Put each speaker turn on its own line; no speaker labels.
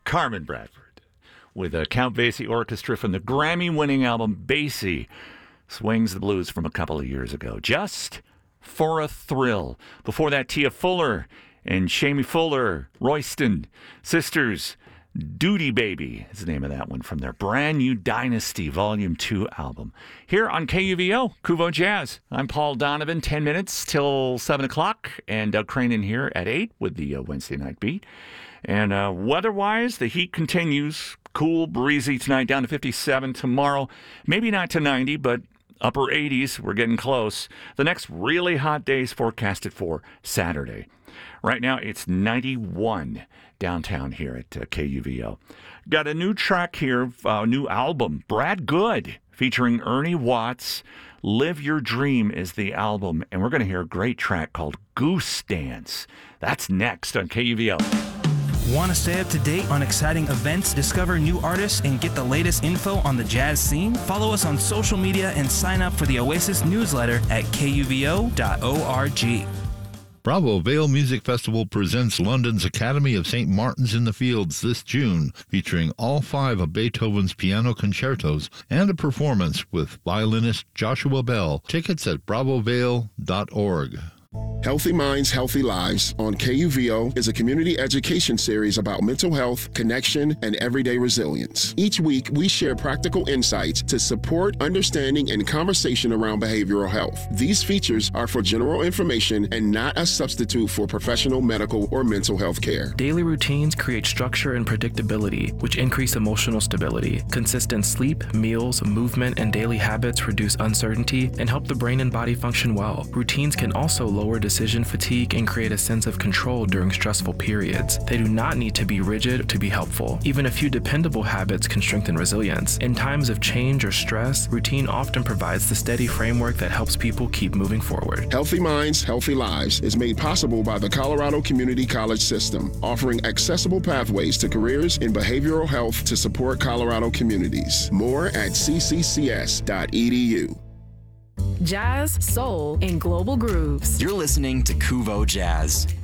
Carmen Bradford with a Count Basie Orchestra from the Grammy-winning album Basie Swings the Blues from a couple of years ago. Just for a Thrill. Before that, Tia Fuller and Shamie Fuller, Royston Sisters, Duty Baby is the name of that one from their brand new Dynasty Volume 2 album. Here on KUVO, Kuvo Jazz. I'm Paul Donovan, 10 minutes till 7 o'clock, and Doug Cranen here at 8 with the Wednesday Night Beat. And weather-wise, the heat continues. Cool, breezy tonight, down to 57 tomorrow. Maybe not to 90, but upper 80s. We're getting close. The next really hot days forecasted for Saturday. Right now, it's 91 downtown here at KUVO. Got a new track here, a new album, Brad Good, featuring Ernie Watts. Live Your Dream is the album, and we're going to hear a great track called Goose Dance. That's next on KUVO.
Want to stay up to date on exciting events, discover new artists, and get the latest info on the jazz scene? Follow us on social media and sign up for the Oasis newsletter at kuvo.org.
Bravo Vale Music Festival presents London's Academy of St. Martin's in the Fields this June, featuring all 5 of Beethoven's piano concertos and a performance with violinist Joshua Bell. Tickets at bravovale.org.
Healthy Minds, Healthy Lives on KUVO is a community education series about mental health, connection, and everyday resilience. Each week, we share practical insights to support understanding and conversation around behavioral health. These features are for general information and not a substitute for professional medical or mental health care.
Daily routines create structure and predictability, which increase emotional stability. Consistent sleep, meals, movement, and daily habits reduce uncertainty and help the brain and body function well. Routines can also lower decision fatigue and create a sense of control during stressful periods. They do not need to be rigid to be helpful. Even a few dependable habits can strengthen resilience. In times of change or stress, routine often provides the steady framework that helps people keep moving forward.
Healthy Minds, Healthy Lives is made possible by the Colorado Community College System, offering accessible pathways to careers in behavioral health to support Colorado communities. More at cccs.edu.
Jazz, soul, and global grooves.
You're listening to Kuvo Jazz.